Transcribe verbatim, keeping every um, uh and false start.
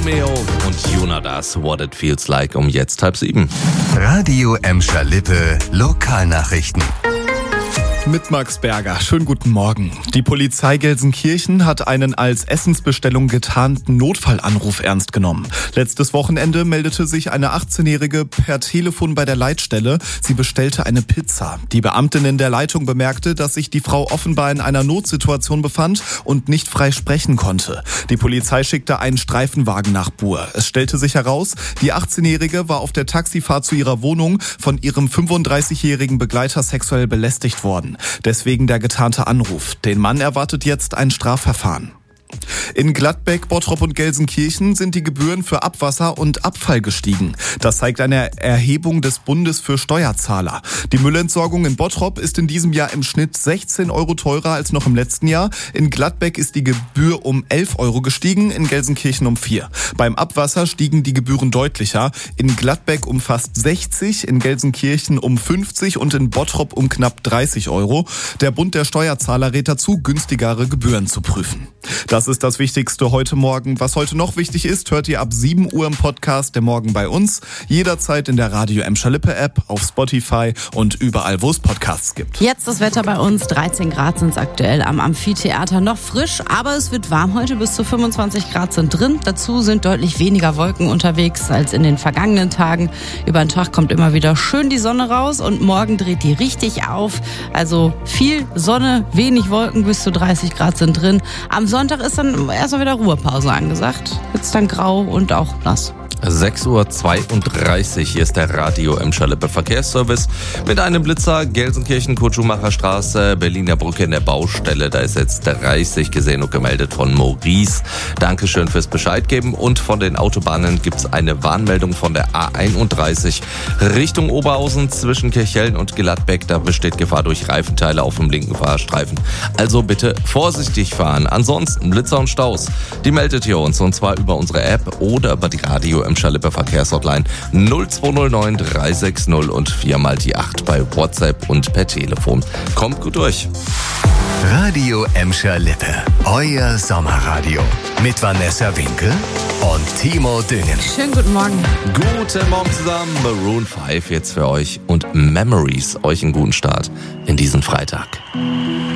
Romeo und Jonas, What It Feels Like, um jetzt halb sieben. Radio Emscher Lippe, Lokalnachrichten. Mit Max Berger. Schönen guten Morgen. Die Polizei Gelsenkirchen hat einen als Essensbestellung getarnten Notfallanruf ernst genommen. Letztes Wochenende meldete sich eine achtzehnjährige per Telefon bei der Leitstelle. Sie bestellte eine Pizza. Die Beamtin in der Leitung bemerkte, dass sich die Frau offenbar in einer Notsituation befand und nicht frei sprechen konnte. Die Polizei schickte einen Streifenwagen nach Buhr. Es stellte sich heraus, die achtzehnjährige war auf der Taxifahrt zu ihrer Wohnung von ihrem fünfunddreißigjährigen Begleiter sexuell belästigt worden. Deswegen der getarnte Anruf. Den Mann erwartet jetzt ein Strafverfahren. In Gladbeck, Bottrop und Gelsenkirchen sind die Gebühren für Abwasser und Abfall gestiegen. Das zeigt eine Erhebung des Bundes für Steuerzahler. Die Müllentsorgung in Bottrop ist in diesem Jahr im Schnitt sechzehn Euro teurer als noch im letzten Jahr. In Gladbeck ist die Gebühr um elf Euro gestiegen, in Gelsenkirchen um vier. Beim Abwasser stiegen die Gebühren deutlicher. In Gladbeck um fast sechzig, in Gelsenkirchen um fünfzig und in Bottrop um knapp dreißig Euro. Der Bund der Steuerzahler rät dazu, günstigere Gebühren zu prüfen. Das ist das Wichtigste heute Morgen. Was heute noch wichtig ist, hört ihr ab sieben Uhr im Podcast Der Morgen bei uns. Jederzeit in der Radio Emscher Lippe App, auf Spotify und überall, wo es Podcasts gibt. Jetzt das Wetter bei uns. dreizehn Grad sind es aktuell am Amphitheater. Noch frisch, aber es wird warm heute. Bis zu fünfundzwanzig Grad sind drin. Dazu sind deutlich weniger Wolken unterwegs als in den vergangenen Tagen. Über den Tag kommt immer wieder schön die Sonne raus und morgen dreht die richtig auf. Also viel Sonne, wenig Wolken, bis zu dreißig Grad sind drin. Am Sonntag ist dann erstmal wieder Ruhepause angesagt. Jetzt dann grau und auch nass. sechs Uhr zweiunddreißig, hier ist der Radio Emscher Lippe Verkehrsservice mit einem Blitzer, Gelsenkirchen, Kurt-Schumacher Straße, Berliner Brücke in der Baustelle. Da ist jetzt dreißig gesehen und gemeldet von Maurice. Dankeschön fürs Bescheid geben. Und von den Autobahnen gibt's eine Warnmeldung von der A einunddreißig Richtung Oberhausen zwischen Kirchhellen und Gladbeck. Da besteht Gefahr durch Reifenteile auf dem linken Fahrstreifen. Also bitte vorsichtig fahren. Ansonsten Blitzer und Staus, die meldet ihr uns und zwar über unsere App oder über die Radio Emscher Lippe Verkehrshotline null zwei null neun drei sechs null und viermal die acht bei WhatsApp und per Telefon. Kommt gut durch. Radio Emscher Lippe, euer Sommerradio. Mit Vanessa Winkel und Timo Düngen. Schönen guten Morgen. Guten Morgen zusammen. Maroon fünf jetzt für euch und Memories. Euch einen guten Start in diesen Freitag.